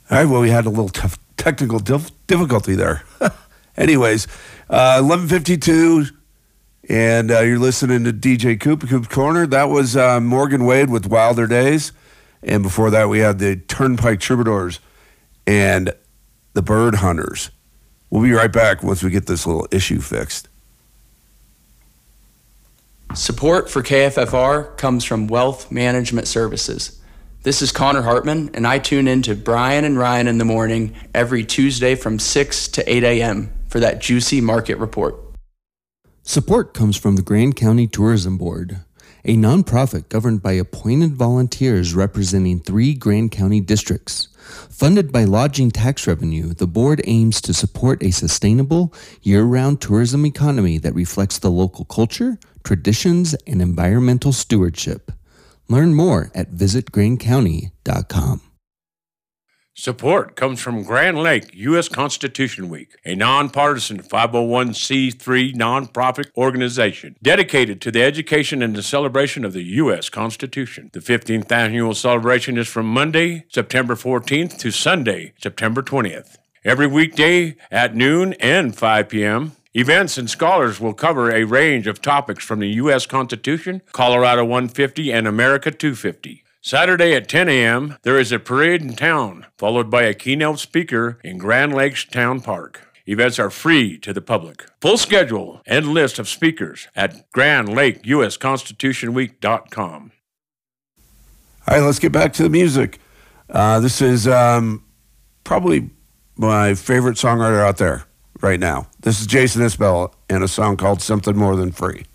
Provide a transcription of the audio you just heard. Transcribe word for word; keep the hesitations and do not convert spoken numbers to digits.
All right, well, we had a little tough technical dif- difficulty there. Anyways, uh, eleven fifty-two, and uh, you're listening to D J Coop, Coop's Corner. That was uh, Morgan Wade with Wilder Days. And before that, we had the Turnpike Troubadours and the Bird Hunters. We'll be right back once we get this little issue fixed. Support for K F F R comes from Wealth Management Services. This is Connor Hartman, and I tune in to Brian and Ryan in the morning every Tuesday from six to eight a.m. for that juicy market report. Support comes from the Grand County Tourism Board, a nonprofit governed by appointed volunteers representing three Grand County districts. Funded by lodging tax revenue, the board aims to support a sustainable, year-round tourism economy that reflects the local culture, traditions, and environmental stewardship. Learn more at visit grand county dot com. Support comes from Grand Lake U S Constitution Week, a nonpartisan five oh one c three nonprofit organization dedicated to the education and the celebration of the U S Constitution. The fifteenth annual celebration is from Monday, September fourteenth to Sunday, September twentieth. Every weekday at noon and five p.m., events and scholars will cover a range of topics from the U S Constitution, Colorado one fifty, and America two fifty. Saturday at ten a.m., there is a parade in town, followed by a keynote speaker in Grand Lakes Town Park. Events are free to the public. Full schedule and list of speakers at grand lake u s constitution week dot com. All right, let's get back to the music. Uh, this is um, probably my favorite songwriter out there right now. This is Jason Isbell and a song called Something More Than Free.